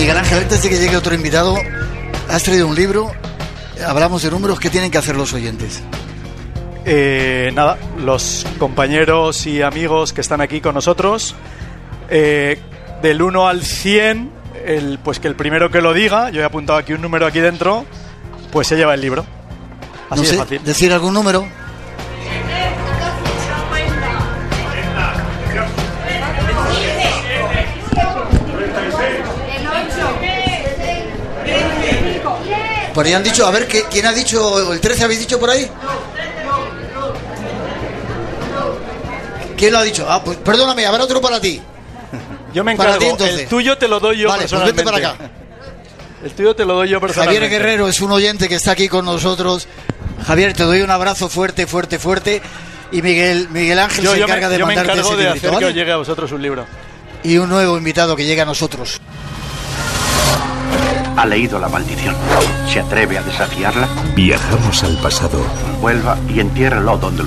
Miguel Ángel, antes de que llegue otro invitado, has traído un libro. Hablamos de números. ¿Qué tienen que hacer los oyentes? Nada, los compañeros y amigos que están aquí con nosotros, del 1 al 100, pues que el primero que lo diga, yo he apuntado aquí un número aquí dentro, pues se lleva el libro. Así de fácil. ¿Decir algún número? Por ahí han dicho, a ver, ¿quién ha dicho el 13? ¿Habéis dicho por ahí? ¿Quién lo ha dicho? Pues perdóname, habrá otro para ti. Yo me encargo. Para ti, el tuyo te lo doy yo personalmente. Pues vete para acá. El tuyo te lo doy yo personalmente. Javier Guerrero es un oyente que está aquí con nosotros. Javier, te doy un abrazo fuerte. Y Miguel Ángel se encarga de mandarte ese librito. Yo me encargo de hacer que os llegue a vosotros un libro. Y un nuevo invitado que llegue a nosotros. Ha leído la maldición. ¿Se atreve a desafiarla? Viajamos al pasado. Vuelva y entiérrelo donde